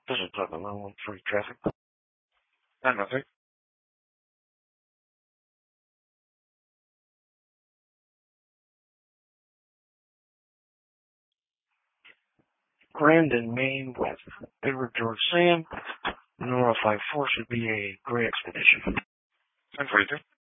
This is Doug Malone, free traffic. Nothing. Grandin, Maine, with Edward George Sam. Nora 5-4 should be a great expedition. 1042.